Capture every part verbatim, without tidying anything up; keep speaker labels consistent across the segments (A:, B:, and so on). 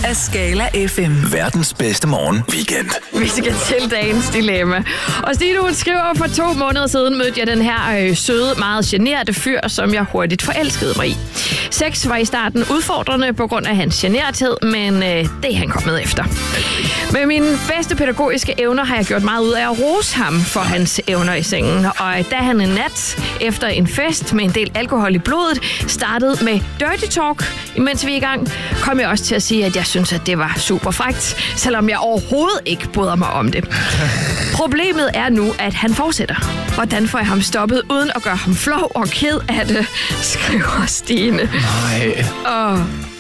A: af Skala F M.
B: Verdens bedste morgen weekend.
C: Vi skal til dagens dilemma. Og Stine, hun skriver, for to måneder siden mødte jeg den her øh, søde, meget generte fyr, som jeg hurtigt forelskede mig i. Sex var i starten udfordrende på grund af hans generthed, men øh, det han kom med efter. Med mine bedste pædagogiske evner har jeg gjort meget ud af at rose ham for hans evner i sengen. Og da han en nat efter en fest med en del alkohol i blodet startede med dirty talk, imens vi er i gang, kom jeg også til at sige, at jeg synes, at det var super frækt, selvom jeg overhovedet ikke bryder mig om det. Problemet er nu, at han fortsætter. Hvordan får jeg ham stoppet, uden at gøre ham flov og ked af det, skriver Stine.
D: Nej.
C: Og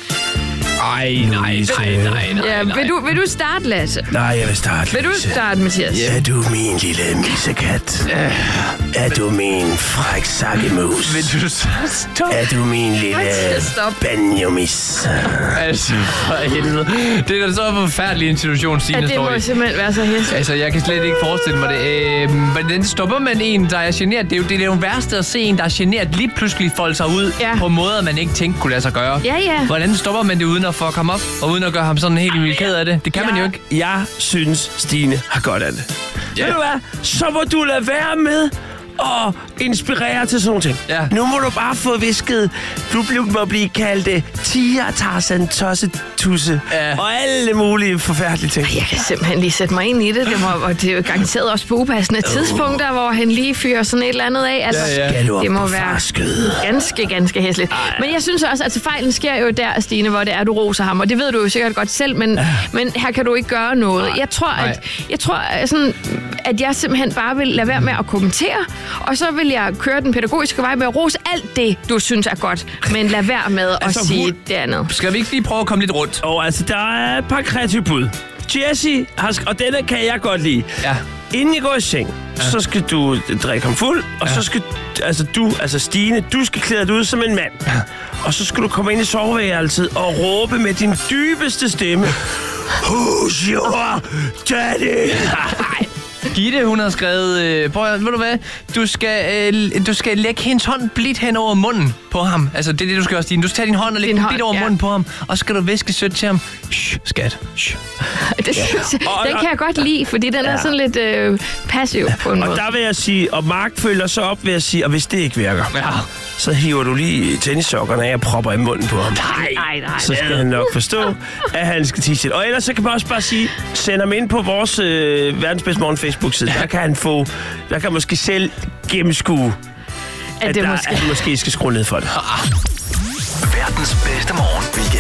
D: Ej, nej, nej, nej, nej.
C: ja, vil du, vil du starte, Lasse?
E: Nej, jeg vil starte.
C: Vil du starte, Mathias?
E: Er du min lille missekat? Er du min fræk sakkemus?
D: Vil du så stoppe?
E: Er du min lille
C: Mathias, stop.
E: banjomis?
D: Altså, for helvede. Det er da så en forfærdelig institution, Stine
C: Ja, det
D: står
C: må
D: i.
C: simpelthen være så hæsligt.
D: Altså, jeg kan slet ikke forestille mig det. Øh, hvordan stopper man en, der er generet? Det er jo det, er jo værste at se en, der er generet, lige pludselig folde sig ud
C: Ja.
D: på måder, man ikke tænkte kunne lade sig gøre.
C: Ja, ja.
D: Hvordan stopper man det uden at få at komme op, og uden at gøre ham sådan helt vildt ked af det? Det kan man jo ikke.
E: Jeg synes, Stine har godt af det.
D: Ja.
E: Ved du hvad? Så må du lade være med at inspirere til sådan nogle ting.
D: Ja.
E: Nu må du bare få visket. Du må blive kaldt uh, Tia, Tarzan, Tosse, Tusse
D: Ja.
E: og alle mulige forfærdelige ting.
C: Jeg kan simpelthen lige sætte mig ind i det. Det, må, og det er jo garanteret også på upassende tidspunkter, hvor han lige fyrer sådan et eller andet af. Altså,
D: Ja, ja.
E: Skal du op
C: det må
E: på
C: være
E: fars skøde?
C: ganske, ganske hæsligt. Men jeg synes også, at altså, fejlen sker jo der, Stine, hvor det er, du roser ham. Og det ved du jo sikkert godt selv, men, men her kan du ikke gøre noget. Jeg tror, at, jeg, tror at, sådan, at jeg simpelthen bare vil lade være med at kommentere, og så vil jeg køre den pædagogiske vej med at rose alt det, du synes er godt, men lad være med at
E: Altså,
C: sige
E: hun-
C: det andet.
D: Skal vi ikke lige prøve at komme lidt rundt?
E: Og altså, der er et par kreative bud. Jessie, har sk- og denne kan jeg godt lide.
D: Ja.
E: Inden I går i seng, ja. så skal du drikke ham fuld, og ja. så skal altså du, altså Stine, du skal klæde dig ud som en mand. Ja. Og så skal du komme ind i soveværelset og råbe med din dybeste stemme. Who's your daddy?
D: Gitte, hun har skrevet, øh, prøv at, ved du hvad, du skal, øh, du skal lægge hendes hånd blidt hen over munden på ham. Altså, det er det, du skal også, Stine. Du skal tage din hånd og lægge
C: Din
D: den
C: hånd,
D: blidt over
C: ja.
D: munden på ham, og så skal du viske sødt til ham. Shh, skat. Shh.
C: Det synes jeg,
E: Og-
C: den kan jeg godt lide, fordi den er sådan lidt øh, passiv på en
E: Og
C: måde.
E: der vil jeg sige, og Mark følger så op ved at sige, og hvis det ikke virker,
D: Ja.
E: så hiver du lige tennissokkerne af og propper i munden på ham.
C: Nej, nej, nej.
E: Så skal han nok forstå, at han skal tisse. Og ellers så kan man også bare sige, send ham ind på vores øh, Verdens Bedste Morgen Facebook-side. Der kan han få, der kan måske selv gennemskue,
C: At
E: at,
C: det
E: der,
C: måske...
E: at han måske skal skrue ned for det.
B: Verdens bedste morgen weekend.